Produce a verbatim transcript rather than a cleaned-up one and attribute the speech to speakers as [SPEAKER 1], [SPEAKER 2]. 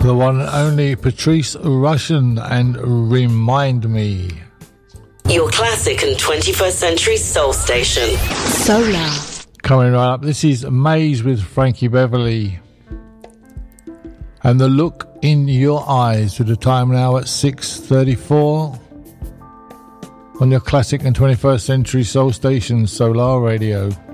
[SPEAKER 1] The one and only Patrice Rushen and Remind Me.
[SPEAKER 2] Your classic and twenty-first century soul station.
[SPEAKER 3] Solar.
[SPEAKER 1] Coming right up, this is Maze with Frankie Beverly. And The Look in Your Eyes, with the time now at six thirty-four on your classic and twenty-first century soul station, Solar Radio.